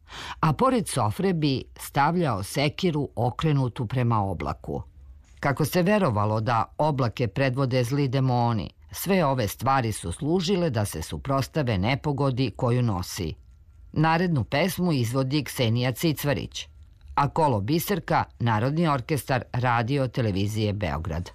A pored sofre bi stavljao sekiru okrenutu prema oblaku. Kako se verovalo da oblake predvode zli demoni, sve ove stvari su služile da se suprostave nepogodi koju nosi. Narednu pesmu izvodi Ksenija Cicvarić, a kolo Biserka, Narodni orkestar Radio televizije Beograd.